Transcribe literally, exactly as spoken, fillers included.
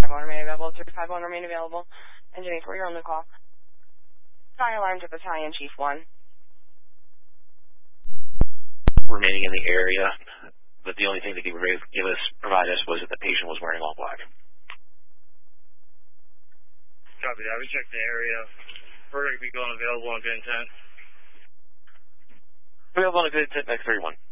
one remain available. three five one remain available. Engine eight four, you're on the call. Fire alarm to Battalion Chief one. Remaining in the area, but the only thing that he would give us, provide us was that the patient was wearing all black. Copy that. We checked the area. We're going to be going available on good intent. Available on a good intent, next thirty-one.